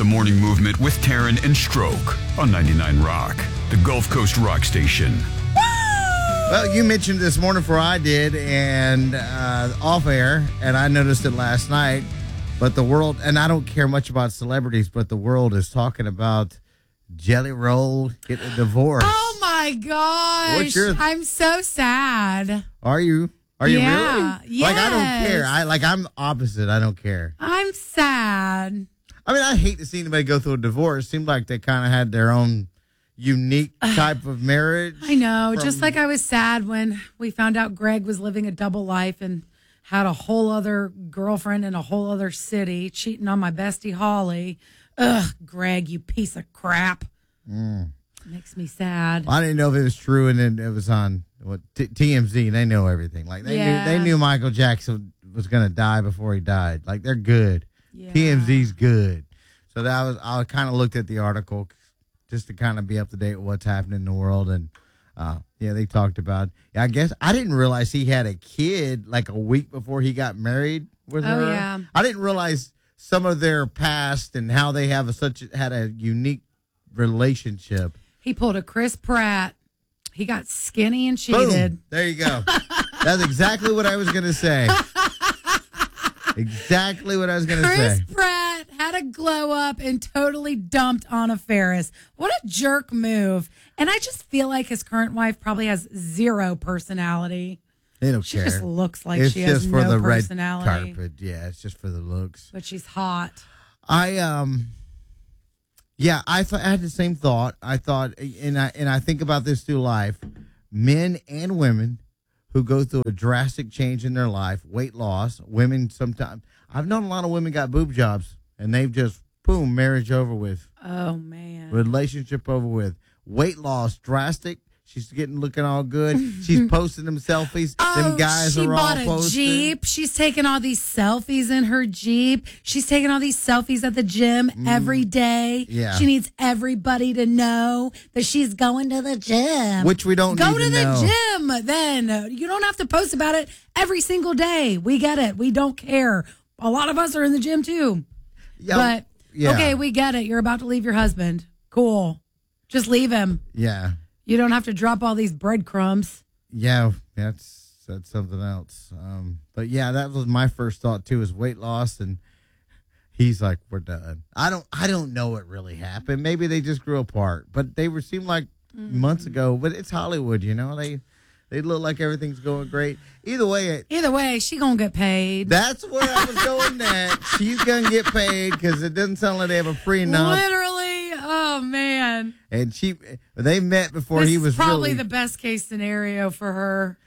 morning movement with Taryn and Stroke on 99 Rock, the Gulf Coast rock station. Well, you mentioned this morning before I did, and off air, and I noticed it last night. But the world, and I don't care much about celebrities, but the world is talking about Jelly Roll getting a divorce. Oh my gosh! I'm so sad. Are you? Are you Yeah, really? Like, I don't care. I'm opposite. I don't care. I'm sad. I mean, I hate to see anybody go through a divorce. It seemed like they kind of had their own unique type of marriage. I know. Just like I was sad when we found out Greg was living a double life and had a whole other girlfriend in a whole other city, cheating on my bestie Holly. Ugh, Greg, you piece of crap. Makes me sad. I didn't know if it was true, and then it was on TMZ. They know everything. Like they knew Michael Jackson was going to die before he died. Like, they're good. Yeah. TMZ's good. So I kind of looked at the article just to kind of be up to date with what's happening in the world, and they talked about. I guess I didn't realize he had a kid like a week before he got married with her. Oh yeah. I didn't realize some of their past and how they have had a unique relationship. He pulled a Chris Pratt. He got skinny and cheated. Boom. There you go. That's exactly what I was going to say. Exactly what I was going to say. Chris Pratt had a glow up and totally dumped Anna Faris. What a jerk move. And I just feel like his current wife probably has zero personality. They don't She care. just looks like It's she has just for no the personality. red carpet. Yeah, it's just for the looks. But she's hot. I had the same thought. I thought, and I think about this through life. Men and women who go through a drastic change in their life, weight loss. Women sometimes. I've known a lot of women got boob jobs, and they've just boom, marriage over with. Oh man. Relationship over with. Weight loss drastic. She's looking all good. She's posting them selfies. Them guys are all posting. She bought a Jeep. She's taking all these selfies in her Jeep. She's taking all these selfies at the gym every day. Yeah. She needs everybody to know that she's going to the gym. Which we don't Go need to the know. gym then. You don't have to post about it every single day. We get it. We don't care. A lot of us are in the gym too. Yeah, But, okay, we get it. You're about to leave your husband. Cool. Just leave him. Yeah. You don't have to drop all these breadcrumbs. Yeah, that's something else. But yeah, that was my first thought too, is weight loss, and he's like, we're done. I don't know what really happened. Maybe they just grew apart, but seemed like months ago. But it's Hollywood, They look like everything's going great. Either way, she gonna get paid. That's where I was going next. She's gonna get paid because it doesn't sound like they have a prenup. Literally, oh man. And they met before he was probably really, the best case scenario for her.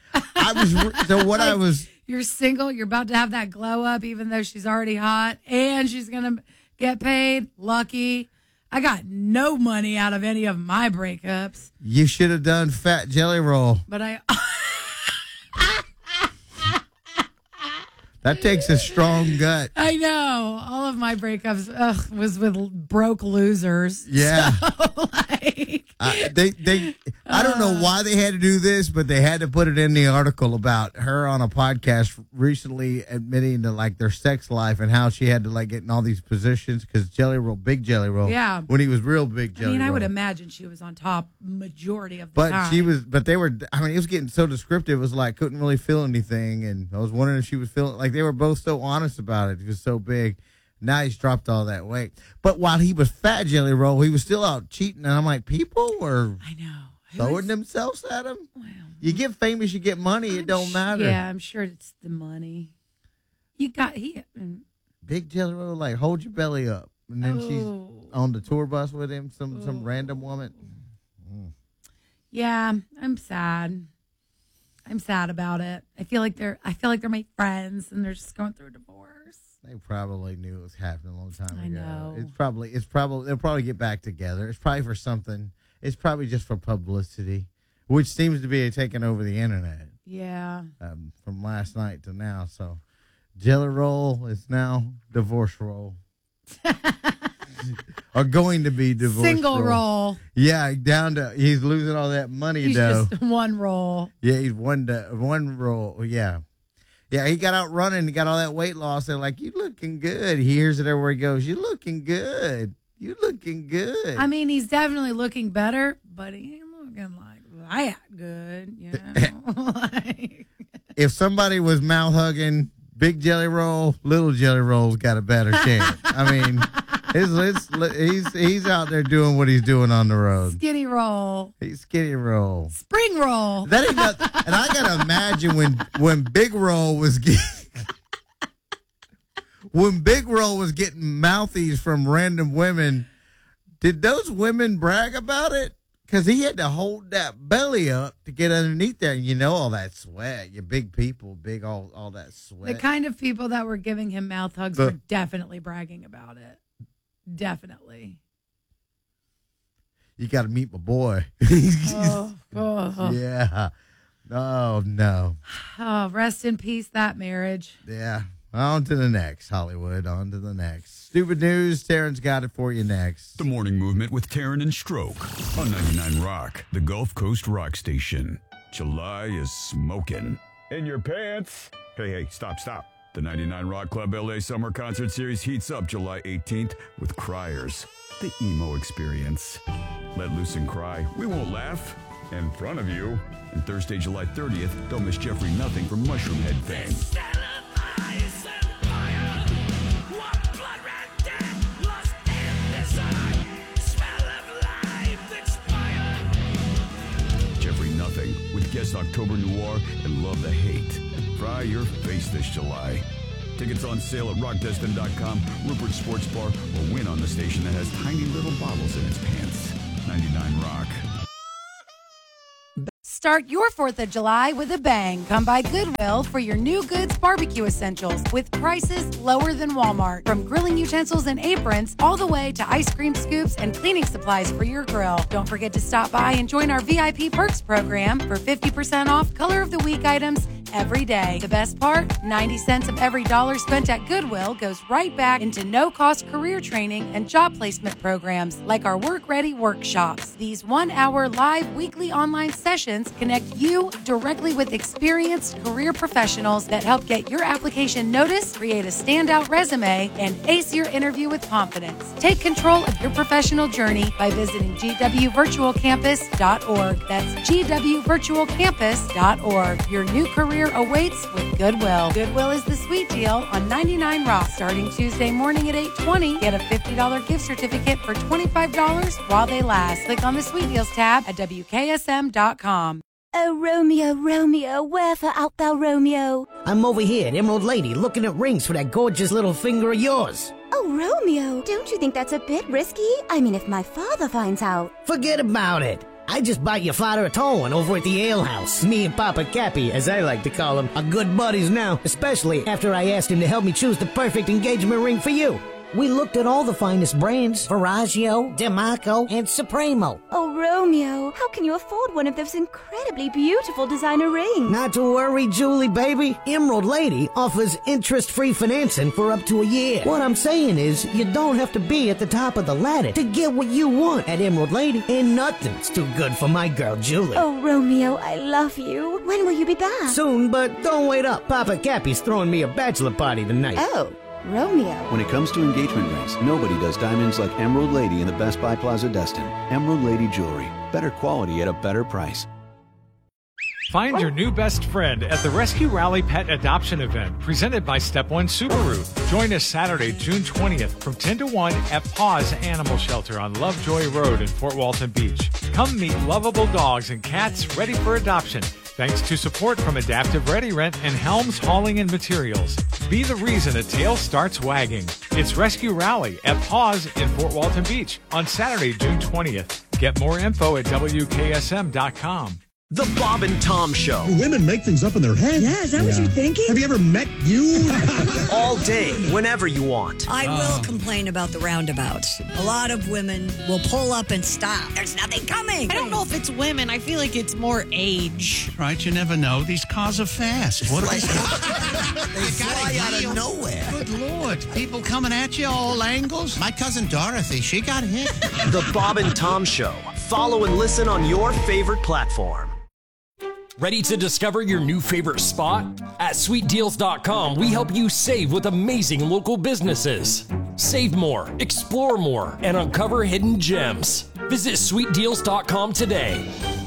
You're single. You're about to have that glow up, even though she's already hot, and she's gonna get paid. Lucky. I got no money out of any of my breakups. You should have done Fat Jelly Roll. But That takes a strong gut. I know. All of my breakups was with broke losers. Yeah. So, I don't know why they had to do this, but they had to put it in the article about her on a podcast recently admitting to like their sex life and how she had to like get in all these positions because Big Jelly Roll. Yeah. When he was real big Jelly Roll. I would imagine she was on top majority of the time. It was getting so descriptive. It was like, couldn't really feel anything. And I was wondering if she was feeling, like they were both so honest about it. He was so big. Now he's dropped all that weight. But while he was Fat Jelly Roll, he was still out cheating. And I'm like, people were throwing themselves at him. Well, you get famous, you get money. It don't matter. Yeah, I'm sure it's the money. Big Jelly Roll, like, hold your belly up. And then she's on the tour bus with him, some random woman. Yeah, I'm sad. I'm sad about it. I feel like they're my friends and they're just going through a divorce. They probably knew it was happening a long time ago. I know. It's probably they'll probably get back together. It's probably for something. It's probably just for publicity, which seems to be taking over the internet. Yeah. From last night to now. So Jelly Roll is now divorce roll. Are going to be divorced. Single roll. Yeah, he's losing all that money. He's just one roll. Yeah, he's one roll. Yeah. Yeah, he got out running. He got all that weight loss. They're like, you looking good. He hears it everywhere he goes. You looking good. You looking good. I mean, he's definitely looking better, but he ain't looking like that good, you know? Like, if somebody was mouth hugging Big Jelly Roll, Little Jelly Roll's got a better chance. I mean, he's out there doing what he's doing on the road. Skinny Roll. He's Skinny Roll. Spring Roll. That ain't nothing. And I gotta imagine when Big Roll was getting mouthies from random women, did those women brag about it? Because he had to hold that belly up to get underneath there. And you know all that sweat. You big people, all that sweat. The kind of people that were giving him mouth hugs were definitely bragging about it. Definitely. You got to meet my boy. Oh. Yeah. Oh, no. Oh, rest in peace, that marriage. Yeah. On to the next, Hollywood. On to the next. Stupid news. Taryn's got it for you next. The Morning Movement with Taryn and Stroke on 99 Rock, the Gulf Coast rock station. July is smoking. In your pants. Hey, stop. The 99 Rock Club LA Summer Concert Series heats up July 18th with Criers, the emo experience. Let loose and cry. We won't laugh. In front of you. And Thursday, July 30th, don't miss Jeffrey Nothing from Mushroomhead fame. Jeffrey Nothing with guest October Noir and Love the Hate. Fry your face this July. Tickets on sale at rockdestin.com, Rupert Sports Bar, or win on the station that has tiny little bottles in its pants. 99 Rock. Start your 4th of July with a bang. Come by Goodwill for your new goods barbecue essentials with prices lower than Walmart. From grilling utensils and aprons all the way to ice cream scoops and cleaning supplies for your grill. Don't forget to stop by and join our VIP Perks program for 50% off Color of the Week items every day. The best part, 90 cents of every dollar spent at Goodwill goes right back into no-cost career training and job placement programs like our Work Ready workshops. These 1-hour live weekly online sessions connect you directly with experienced career professionals that help get your application noticed, create a standout resume, and ace your interview with confidence. Take control of your professional journey by visiting gwvirtualcampus.org. That's gwvirtualcampus.org. Your new career awaits with Goodwill. Goodwill is the sweet deal on 99 Rock. Starting Tuesday morning at 8:20, get a $50 gift certificate for $25 while they last. Click on the Sweet Deals tab at WKSM.com. Oh, Romeo, Romeo, wherefore art thou, Romeo? I'm over here at Emerald Lady looking at rings for that gorgeous little finger of yours. Oh, Romeo, don't you think that's a bit risky? I mean, if my father finds out. Forget about it. I just bought your father a towing over at the ale house. Me and Papa Cappy, as I like to call him, are good buddies now, especially after I asked him to help me choose the perfect engagement ring for you. We looked at all the finest brands, Verragio, DeMarco, and Supremo. Oh, Romeo, how can you afford one of those incredibly beautiful designer rings? Not to worry, Julie, baby. Emerald Lady offers interest-free financing for up to a year. What I'm saying is, you don't have to be at the top of the ladder to get what you want at Emerald Lady, and nothing's too good for my girl, Julie. Oh, Romeo, I love you. When will you be back? Soon, but don't wait up. Papa Cappy's throwing me a bachelor party tonight. Oh. Romeo. When it comes to engagement rings, nobody does diamonds like Emerald Lady in the Best Buy Plaza Destin. Emerald Lady Jewelry. Better quality at a better price. Find your new best friend at the Rescue Rally Pet Adoption Event presented by Step One Subaru. Join us Saturday, June 20th from 10 to 1 at Paws Animal Shelter on Lovejoy Road in Fort Walton Beach. Come meet lovable dogs and cats ready for adoption. Thanks to support from Adaptive Ready Rent and Helms Hauling and Materials. Be the reason a tail starts wagging. It's Rescue Rally at Paws in Fort Walton Beach on Saturday, June 20th. Get more info at WKSM.com. The Bob and Tom Show. Women make things up in their head. Yeah, is that what you're thinking? Have you ever met you? All day, whenever you want. I will complain about the roundabouts. A lot of women will pull up and stop. There's nothing coming. I don't know if it's women. I feel like it's more age. Right, you never know. These cars are fast. What They fly out of nowhere. Good Lord. People coming at you all angles. My cousin Dorothy, she got hit. The Bob and Tom Show. Follow and listen on your favorite platform. Ready to discover your new favorite spot? At sweetdeals.com, we help you save with amazing local businesses. Save more, explore more, and uncover hidden gems. Visit sweetdeals.com today.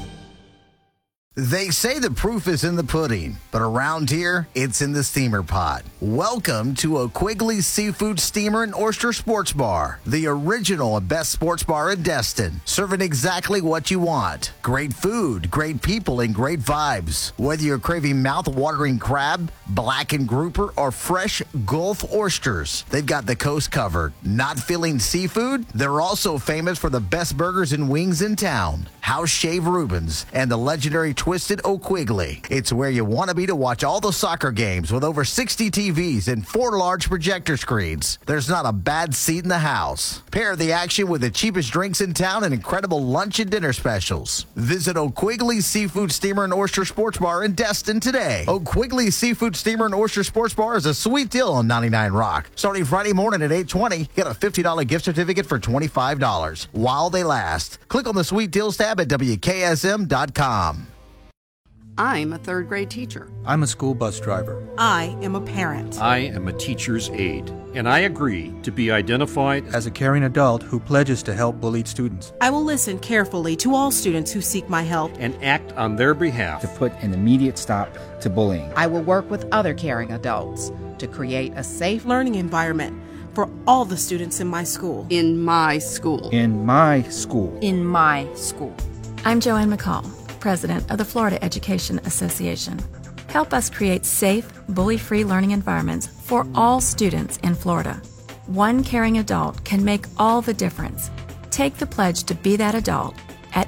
They say the proof is in the pudding, but around here, it's in the steamer pot. Welcome to O'Quigley's Seafood Steamer and Oyster Sports Bar, the original and best sports bar in Destin, serving exactly what you want. Great food, great people, and great vibes. Whether you're craving mouth-watering crab, blackened grouper, or fresh Gulf oysters, they've got the coast covered. Not feeling seafood? They're also famous for the best burgers and wings in town. House Shave Rubens and the legendary Twisted O'Quigley. It's where you want to be to watch all the soccer games with over 60 TVs and 4 large projector screens. There's not a bad seat in the house. Pair the action with the cheapest drinks in town and incredible lunch and dinner specials. Visit O'Quigley's Seafood Steamer and Oyster Sports Bar in Destin today. O'Quigley's Seafood Steamer and Oyster Sports Bar is a sweet deal on 99 Rock. Starting Friday morning at 8:20, get a $50 gift certificate for $25 while they last. Click on the Sweet Deals tab at WKSM.com. I'm a third grade teacher. I'm a school bus driver. I am a parent. I am a teacher's aide, and I agree to be identified as a caring adult who pledges to help bullied students. I will listen carefully to all students who seek my help and act on their behalf to put an immediate stop to bullying. I will work with other caring adults to create a safe learning environment for all the students in my school. In my school. In my school. In my school. I'm Joanne McCall, President of the Florida Education Association. Help us create safe, bully-free learning environments for all students in Florida. One caring adult can make all the difference. Take the pledge to be that adult at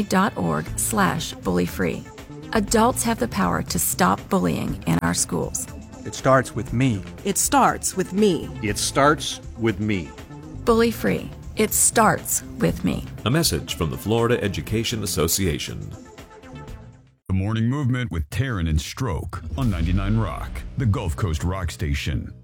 NEA.org/bullyfree. Adults have the power to stop bullying in our schools. It starts with me. It starts with me. It starts with me. Bully-free. It starts with me. A message from the Florida Education Association. The Morning Movement with Taryn and Stroke on 99 Rock, the Gulf Coast rock station.